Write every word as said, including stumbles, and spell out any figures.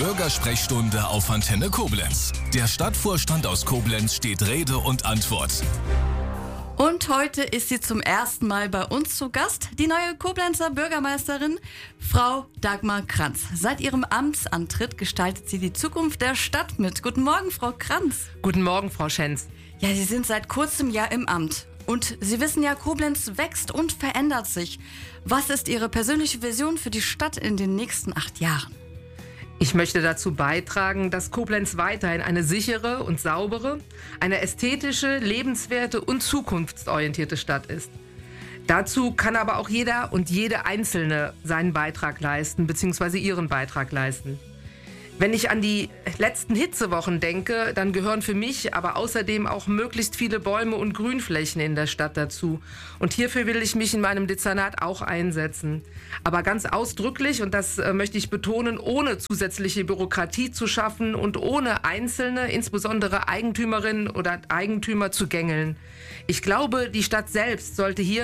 Bürgersprechstunde auf Antenne Koblenz. Der Stadtvorstand aus Koblenz steht Rede und Antwort. Und heute ist sie zum ersten Mal bei uns zu Gast, die neue Koblenzer Bürgermeisterin, Frau Dagmar Kranz. Seit ihrem Amtsantritt gestaltet sie die Zukunft der Stadt mit. Guten Morgen, Frau Kranz. Guten Morgen, Frau Schenz. Ja, Sie sind seit kurzem ja im Amt. Und Sie wissen ja, Koblenz wächst und verändert sich. Was ist Ihre persönliche Vision für die Stadt in den nächsten acht Jahren? Ich möchte dazu beitragen, dass Koblenz weiterhin eine sichere und saubere, eine ästhetische, lebenswerte und zukunftsorientierte Stadt ist. Dazu kann aber auch jeder und jede Einzelne seinen Beitrag leisten, beziehungsweise ihren Beitrag leisten. Wenn ich an die letzten Hitzewochen denke, dann gehören für mich aber außerdem auch möglichst viele Bäume und Grünflächen in der Stadt dazu. Und hierfür will ich mich in meinem Dezernat auch einsetzen. Aber ganz ausdrücklich, und das äh, möchte ich betonen, ohne zusätzliche Bürokratie zu schaffen und ohne Einzelne, insbesondere Eigentümerinnen oder Eigentümer, zu gängeln. Ich glaube, die Stadt selbst sollte hier